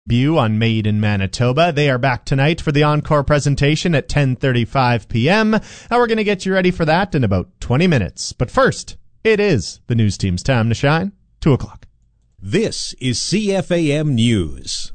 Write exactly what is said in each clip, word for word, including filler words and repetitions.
View on Made in Manitoba. They are back tonight for the encore presentation at ten thirty-five p.m. And we're going to get you ready for that in about twenty minutes. But first, it is the news team's time to shine. Two o'clock. This is C F A M News.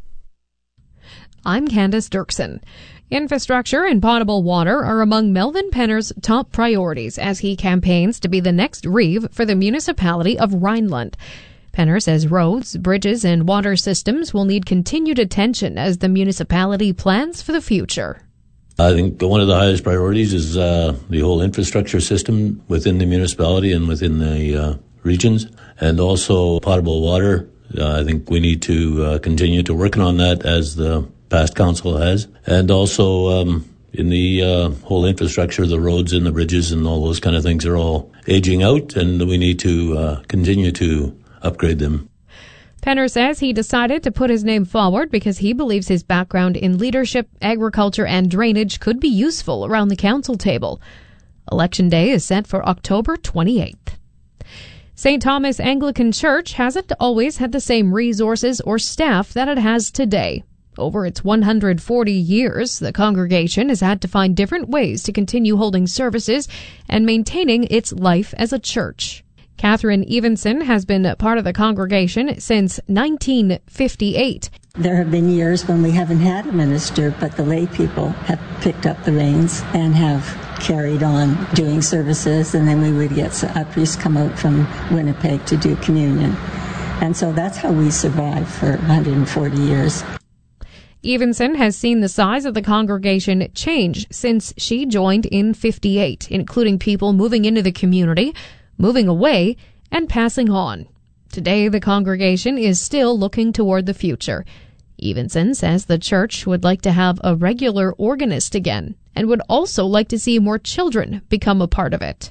I'm Candace Dirksen. Infrastructure and potable water are among Melvin Penner's top priorities as he campaigns to be the next Reeve for the municipality of Rhineland. Penner says roads, bridges, and water systems will need continued attention as the municipality plans for the future. I think one of the highest priorities is uh, the whole infrastructure system within the municipality and within the uh, regions, and also potable water. Uh, I think we need to uh, continue to work on that as the past council has, and also um, in the uh, whole infrastructure, the roads and the bridges and all those kind of things are all aging out, and we need to uh, continue to upgrade them. Penner says he decided to put his name forward because he believes his background in leadership, agriculture, and drainage could be useful around the council table. Election day is set for October twenty-eighth. Saint Thomas Anglican Church hasn't always had the same resources or staff that it has today. Over its one hundred forty years, the congregation has had to find different ways to continue holding services and maintaining its life as a church. Catherine Evenson has been part of the congregation since nineteen fifty-eight. There have been years when we haven't had a minister, but the lay people have picked up the reins and have carried on doing services, and then we would get a priest come out from Winnipeg to do communion. And so that's how we survived for one hundred forty years. Evenson has seen the size of the congregation change since she joined in fifty-eight, including people moving into the community, moving away, and passing on. Today, the congregation is still looking toward the future. Evenson says the church would like to have a regular organist again and would also like to see more children become a part of it.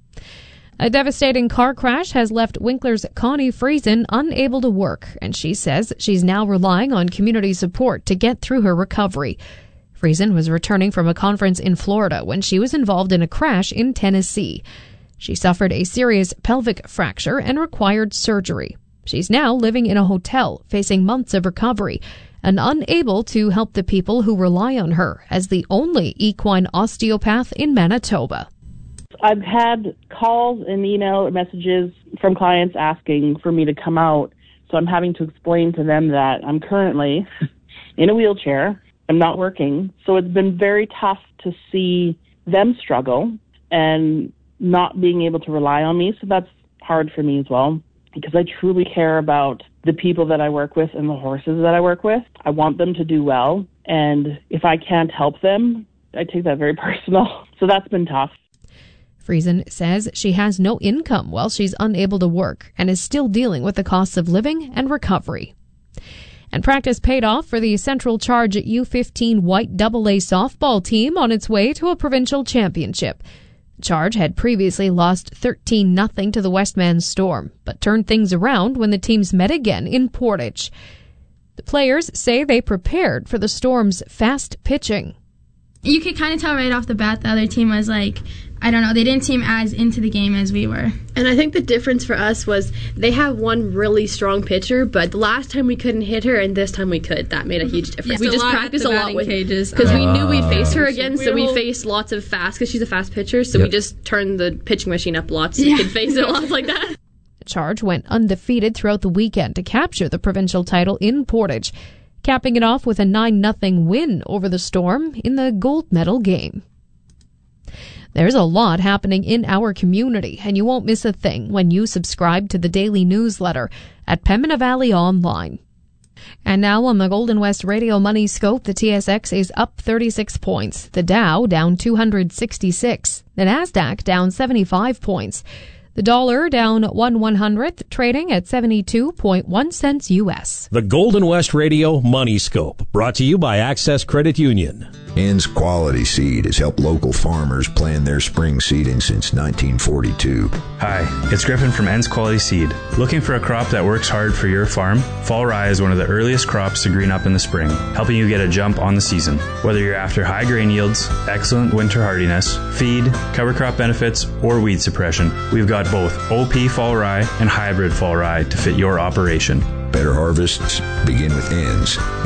A devastating car crash has left Winkler's Connie Friesen unable to work, and she says she's now relying on community support to get through her recovery. Friesen was returning from a conference in Florida when she was involved in a crash in Tennessee. She suffered a serious pelvic fracture and required surgery. She's now living in a hotel, facing months of recovery, and unable to help the people who rely on her as the only equine osteopath in Manitoba. I've had calls and email messages from clients asking for me to come out, so I'm having to explain to them that I'm currently in a wheelchair. I'm not working, so it's been very tough to see them struggle and not being able to rely on me, so that's hard for me as well, because I truly care about the people that I work with and the horses that I work with. I want them to do well, and if I can't help them, I take that very personal, so that's been tough. Friesen says she has no income while she's unable to work and is still dealing with the costs of living and recovery. And practice paid off for the Central Charge U fifteen White double A softball team on its way to a provincial championship. Charge had previously lost thirteen nothing to the Westman Storm, but turned things around when the teams met again in Portage. The players say they prepared for the Storm's fast pitching. You could kind of tell right off the bat the other team was like, I don't know, they didn't seem as into the game as we were. And I think the difference for us was they have one really strong pitcher, but the last time we couldn't hit her, and this time we could. That made a huge difference. Yeah, we just practiced a lot with cages because we knew we'd face her again, so we faced lots of fast because she's a fast pitcher. So yep. we just turned the pitching machine up lots, so yeah. we could face it a lot like that. Charge went undefeated throughout the weekend to capture the provincial title in Portage, capping it off with a nine nothing win over the Storm in the gold medal game. There's a lot happening in our community, and you won't miss a thing when you subscribe to the daily newsletter at Pembina Valley Online. And now on the Golden West Radio Money Scope, the T S X is up thirty-six points, the Dow down two hundred sixty-six, the Nasdaq down seventy-five points, the dollar down one one hundredth, trading at seventy-two point one cents U S. The Golden West Radio Money Scope, brought to you by Access Credit Union. Ends Quality Seed has helped local farmers plan their spring seeding since nineteen forty-two. Hi, it's Griffin from Ends Quality Seed. Looking for a crop that works hard for your farm? Fall rye is one of the earliest crops to green up in the spring, helping you get a jump on the season. Whether you're after high grain yields, excellent winter hardiness, feed, cover crop benefits, or weed suppression, we've got both O P fall rye and hybrid fall rye to fit your operation. Better harvests begin with ends.